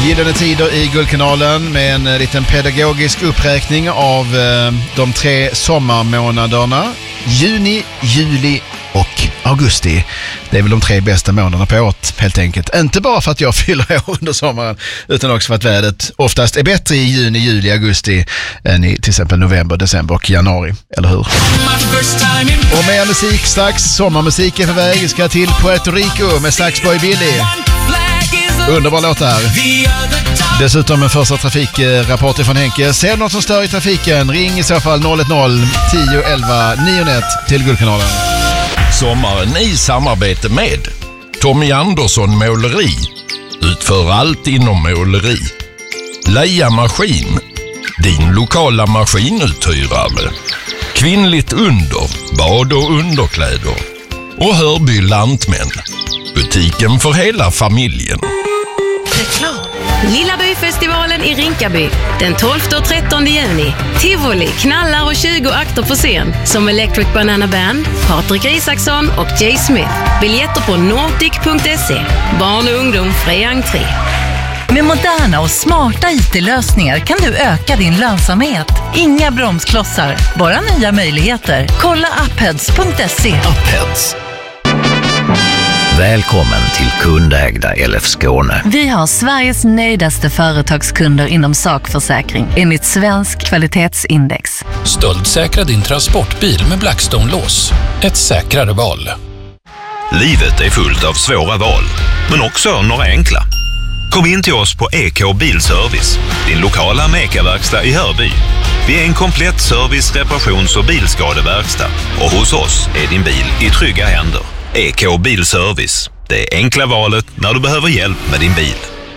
Gyllene tider i Guldkanalen med en liten pedagogisk uppräkning av de 3 sommarmånaderna. Juni, juli och augusti. Det är väl de 3 bästa månaderna på året helt enkelt. Inte bara för att jag fyller år under sommaren utan också för att vädret oftast är bättre i juni, juli, augusti än i till exempel november, december och januari. Eller hur? Och mer musik strax. Sommarmusik är på väg. Vi ska till Puerto Rico med Saxboy Billy. Underbar låt här. Dessutom en första trafikrapport från Henke. Ser något som stör i trafiken? Ring i så fall 010 10 11 91 till Guldkanalen. Sommaren i samarbete med Tommy Andersson Måleri. Utför allt inom måleri. Leia Maskin. Din lokala maskinuthyrare. Kvinnligt under. Bad- och underkläder. Och Hörby Lantmän. Butiken för hela familjen. Reklam. Lilla Byfestivalen i Rinkaby den 12 och 13 juni. Tivoli, knallar och 20 akter på scen som Electric Banana Band, Patrik Isaksson och Jay Smith. Biljetter på nordic.se. Barn och ungdom fri entré. Med moderna och smarta IT-lösningar kan du öka din lönsamhet. Inga bromsklossar, bara nya möjligheter. Kolla upheads.se. Upheads. Välkommen till kundägda LF Skåne. Vi har Sveriges nöjdaste företagskunder inom sakförsäkring enligt Svensk kvalitetsindex. Stöldsäkra din transportbil med Blackstone-lås. Ett säkrare val. Livet är fullt av svåra val, men också några enkla. Kom in till oss på EK Bilservice, din lokala Meka-verkstad i Hörby. Vi är en komplett service-, reparations- och bilskadeverkstad. Och hos oss är din bil i trygga händer. EK Bilservice. Det enkla valet när du behöver hjälp med din bil.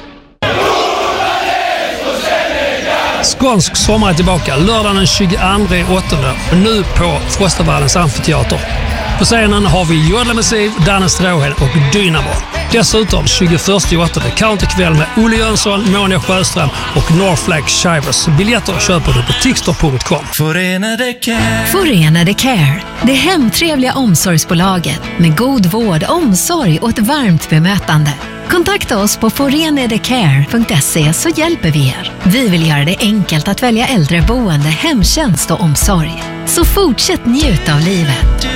Skånsk sommar är tillbaka lördagen den 22/8 och nu på Frostavallens amfiteater. På scenen har vi Jodla Massiv, Danne Stråhed och Dynamo. Dessutom 21/8 counterkväll med Olle Jönsson, Monia Sjöström och Northflag Shivers. Biljetter köper du på tixter.com. Förenade Care. Det hemtrevliga omsorgsbolaget med god vård, omsorg och ett varmt bemötande. Kontakta oss på forenadecare.se så hjälper vi er. Vi vill göra det enkelt att välja äldreboende, hemtjänst och omsorg. Så fortsätt njuta av livet.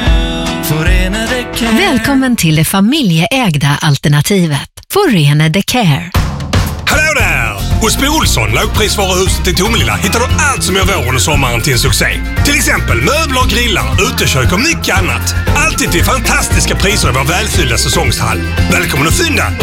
Välkommen till det familjeägda alternativet. Förenade Care. Hallå där! Hos Bo Olsson, lågprisvaruhuset i Tomelilla, hittar du allt som gör våren och sommaren till en succé. Till exempel möbler, grillar, utekök och mycket annat. Alltid till fantastiska priser i vår välfyllda säsongshall. Välkommen att fynda!